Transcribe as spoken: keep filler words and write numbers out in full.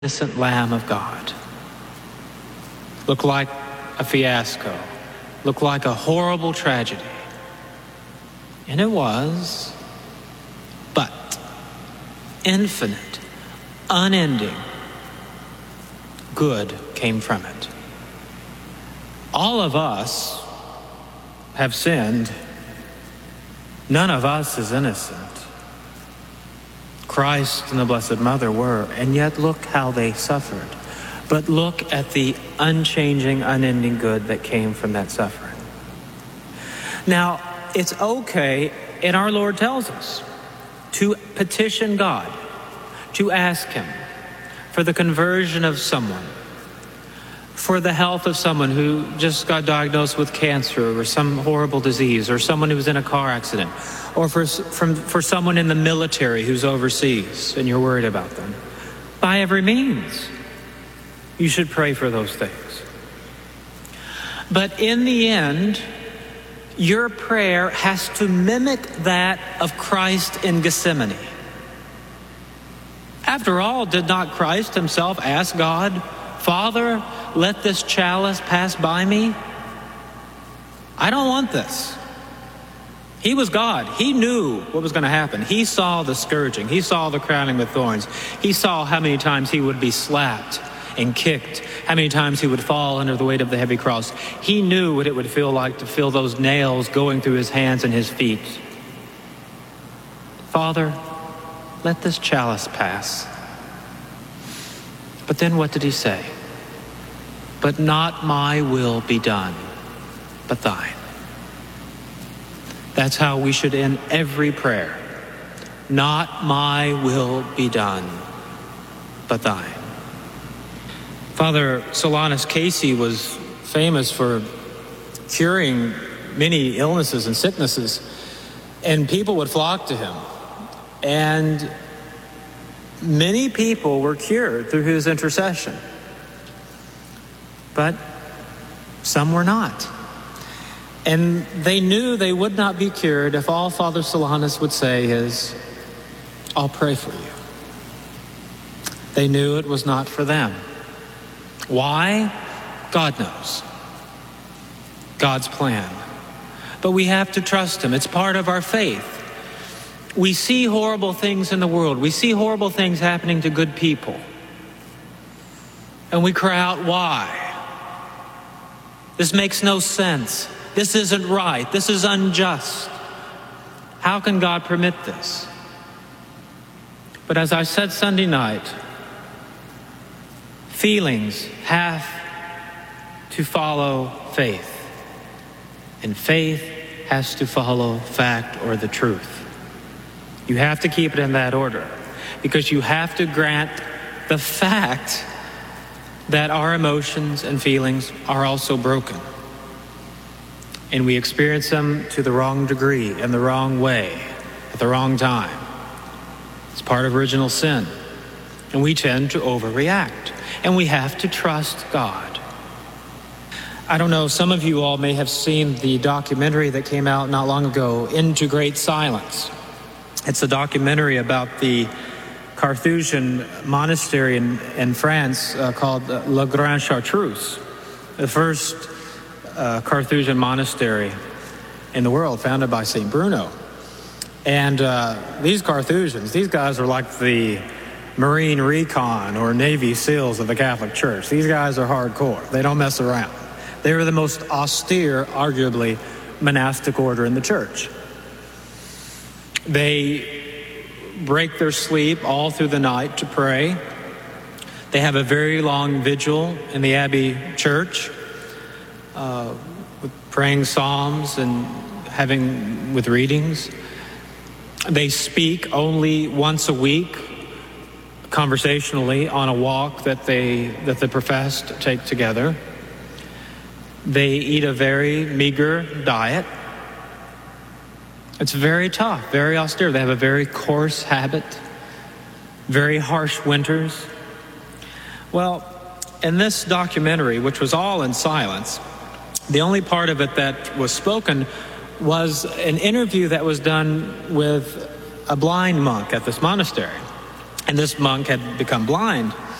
innocent Lamb of God. Looked like a fiasco, looked like a horrible tragedy. And it was, but infinite, unending good came from it. All of us have sinned. None of us is innocent. Christ and the Blessed Mother were, and yet look how they suffered. But look at the unchanging, unending good that came from that suffering. Now, it's okay, and our Lord tells us, to petition God, to ask Him for the conversion of someone, for the health of someone who just got diagnosed with cancer or some horrible disease, or someone who was in a car accident, or for, from, for someone in the military who's overseas and you're worried about them. By every means, you should pray for those things. But in the end, your prayer has to mimic that of Christ in Gethsemane. After all, did not Christ himself ask God, "Father, let this chalice pass by me? I don't want this." He was God. He knew what was going to happen. He saw the scourging. He saw the crowning with thorns. He saw how many times he would be slapped and kicked, how many times he would fall under the weight of the heavy cross. He knew what it would feel like to feel those nails going through his hands and his feet. "Father, let this chalice pass." But then what did he say? "But not my will be done, but thine." That's how we should end every prayer. Not my will be done, but thine. Father Solanus Casey was famous for curing many illnesses and sicknesses, and people would flock to him. And many people were cured through his intercession. But some were not. And they knew they would not be cured if all Father Solanus would say is, "I'll pray for you." They knew it was not for them. Why? God knows. God's plan. But we have to trust Him. It's part of our faith. We see horrible things in the world. We see horrible things happening to good people. And we cry out, "Why? This makes no sense. This isn't right. This is unjust. How can God permit this?" But as I said Sunday night, feelings have to follow faith. And faith has to follow fact or the truth. You have to keep it in that order, because you have to grant the fact that our emotions and feelings are also broken. And we experience them to the wrong degree, in the wrong way, at the wrong time. It's part of original sin. And we tend to overreact. And we have to trust God. I don't know, some of you all may have seen the documentary that came out not long ago, Into Great Silence. It's a documentary about the Carthusian monastery in, in France uh, called uh, La Grande Chartreuse, the first uh, Carthusian monastery in the world, founded by Saint Bruno. And uh, these Carthusians, these guys are like the Marine Recon or Navy SEALs of the Catholic Church. These guys are hardcore. They don't mess around. They were the most austere, arguably, monastic order in the church. They break their sleep all through the night to pray. They have a very long vigil in the Abbey Church, uh, with praying psalms and having with readings. They speak only once a week, conversationally, on a walk that they that they profess to take together. They eat a very meager diet. It's very tough, very austere. They have a very coarse habit, very harsh winters. Well, in this documentary, which was all in silence, the only part of it that was spoken was an interview that was done with a blind monk at this monastery. And this monk had become blind.